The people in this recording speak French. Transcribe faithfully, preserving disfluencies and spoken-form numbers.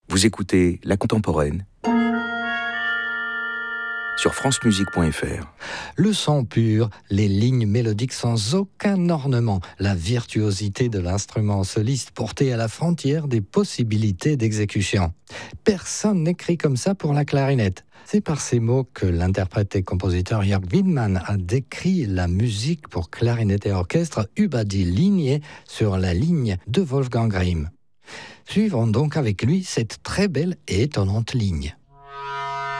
Vous écoutez La Contemporaine sur france musique point f r. Le son pur, les lignes mélodiques sans aucun ornement, la virtuosité de l'instrument soliste porté à la frontière des possibilités d'exécution. Personne n'écrit comme ça pour la clarinette. C'est par ces mots que l'interprète et compositeur Jörg Widmann a décrit la musique pour clarinette et orchestre über die Linie, sur la ligne de Wolfgang Grimm. Suivons donc avec lui cette très belle et étonnante ligne.